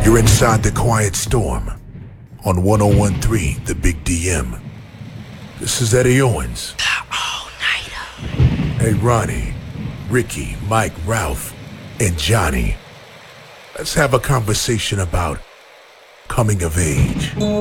You're inside the Quiet Storm on 1013 The Big DM. This is Eddie Owens. The all-nighter. Hey, Ronnie, Ricky, Mike, Ralph, and Johnny. Let's have a conversation about coming of age.